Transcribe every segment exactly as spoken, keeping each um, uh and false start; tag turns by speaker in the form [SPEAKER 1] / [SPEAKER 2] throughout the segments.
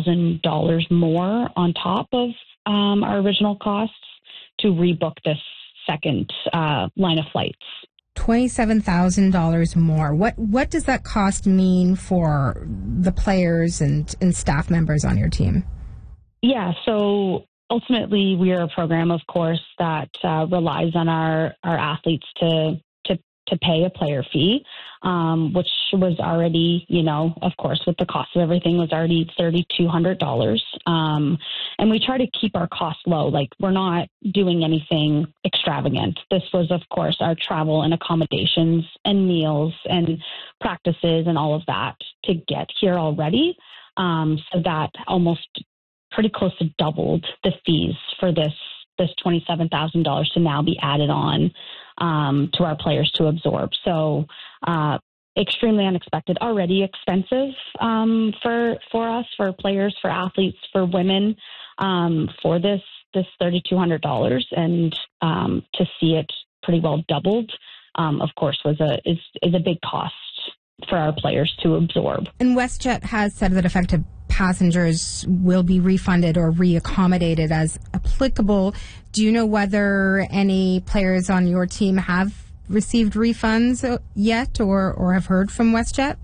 [SPEAKER 1] thousand dollars more on top of um, our original costs to rebook this second uh, line of flights.
[SPEAKER 2] twenty-seven thousand dollars more. What what does that cost mean for the players and, and staff members on your team?
[SPEAKER 1] Yeah, so ultimately we are a program, of course, that uh, relies on our, our athletes to, to to pay a player fee, um, which was already, you know, of course, with the cost of everything was already three thousand two hundred dollars. Um, and we try to keep our costs low. Like, we're not doing anything extravagant. This was, of course, our travel and accommodations and meals and practices and all of that to get here already. Um, so that almost pretty close to doubled the fees for this this twenty-seven thousand dollars to now be added on um, to our players to absorb. So uh, extremely unexpected, already expensive um, for for us, for players, for athletes, for women, um, for this this three thousand two hundred dollars, and um, to see it pretty well doubled, um, of course, was a is is a big cost for our players to absorb.
[SPEAKER 2] And WestJet has said that affected passengers will be refunded or reaccommodated as applicable. Do you know whether any players on your team have received refunds yet or, or have heard from WestJet?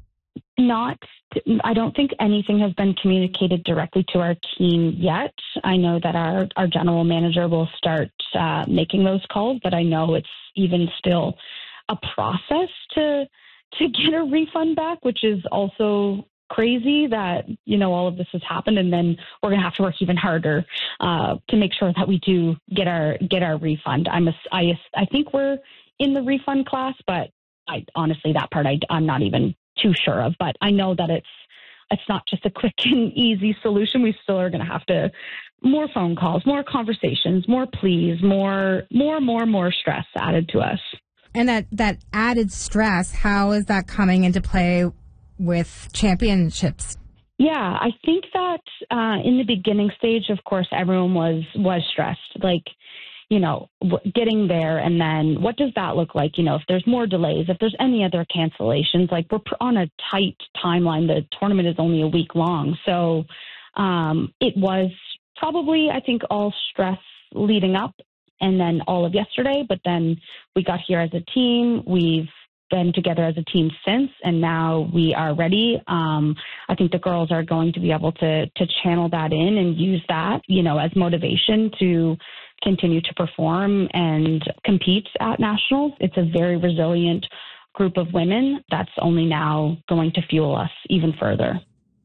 [SPEAKER 1] Not, I don't think anything has been communicated directly to our team yet. I know that our, our general manager will start uh, making those calls, but I know it's even still a process to to get a refund back, which is also crazy that, you know, all of this has happened, and then we're going to have to work even harder uh, to make sure that we do get our get our refund. I'm a, I, I think we're in the refund class, but I honestly, that part I, I'm not even too sure of. But I know that it's it's not just a quick and easy solution. We still are going to have to more phone calls, more conversations, more pleas, more more more more stress added to us.
[SPEAKER 2] And that that added stress, how is that coming into play with championships?
[SPEAKER 1] Yeah, I think that uh, in the beginning stage, of course, everyone was was stressed. Like, you know, w- getting there, and then what does that look like? You know, if there's more delays, if there's any other cancellations, like we're pr- on a tight timeline. The tournament is only a week long, so um, it was probably, I think, all stress leading up, and then all of yesterday. But then we got here as a team. We've been together as a team since, and now we are ready. Um, I think the girls are going to be able to to channel that in and use that, you know, as motivation to continue to perform and compete at nationals. It's a very resilient group of women that's only now going to fuel us even further.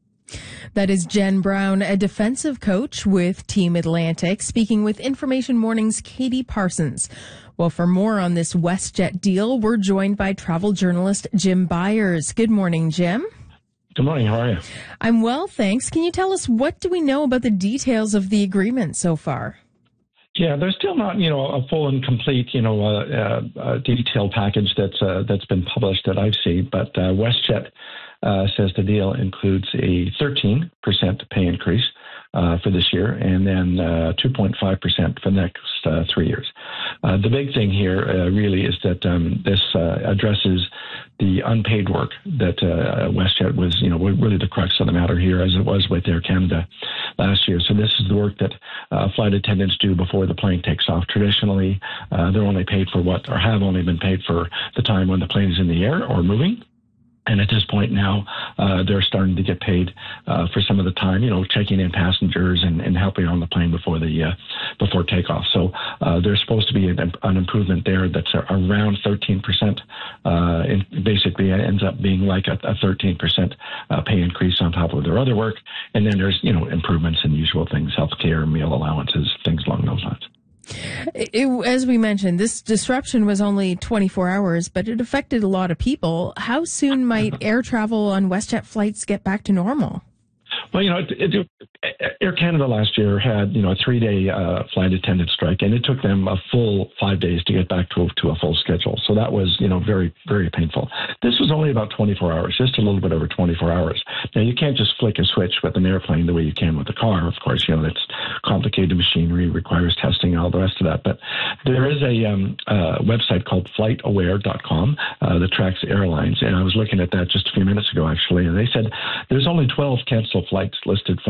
[SPEAKER 3] That is Jen Brown, a defensive coach with Team Atlantic, speaking with Information Morning's Katie Parsons. Well, for more on this WestJet deal, we're joined by travel journalist Jim Byers. Good morning, Jim.
[SPEAKER 4] Good morning. How are you?
[SPEAKER 3] I'm well, thanks. Can you tell us, what do we know about the details of the agreement so far?
[SPEAKER 4] Yeah, there's still not, you know, a full and complete, you know, uh, uh, detailed package that's uh, that's been published that I've seen. But uh, WestJet uh, says the deal includes a thirteen percent pay increase uh, for this year, and then uh, two point five percent for the next uh, three years. Uh, the big thing here uh, really is that um, this uh, addresses the unpaid work that uh, WestJet was, you know, really the crux of the matter here, as it was with Air Canada last year. So this is the work that uh, flight attendants do before the plane takes off. Traditionally, uh, they're only paid for what, or have only been paid for the time when the plane is in the air or moving. And at this point now, uh, they're starting to get paid uh, for some of the time, you know, checking in passengers and, and helping on the plane before the uh, before takeoff. So uh, there's supposed to be an, an improvement there that's around thirteen percent. Uh, and basically, it ends up being like a, a thirteen percent uh, pay increase on top of their other work. And then there's, you know, improvements in usual things, healthcare, meal allowances, things along those lines.
[SPEAKER 3] It, as we mentioned, this disruption was only twenty-four hours, but it affected a lot of people. How soon might air travel on WestJet flights get back to normal?
[SPEAKER 4] Well, you know, it, it, Air Canada last year had, you know, a three-day uh, flight attendant strike, and it took them a full five days to get back to, to a full schedule. So that was, you know, very, very painful. This was only about twenty-four hours, just a little bit over twenty-four hours. Now, you can't just flick a switch with an airplane the way you can with a car. Of course, you know, it's complicated machinery, requires testing, all the rest of that. But there is a um, uh, website called flight aware dot com uh, that tracks airlines, and I was looking at that just a few minutes ago, actually, and they said there's only twelve canceled flights listed from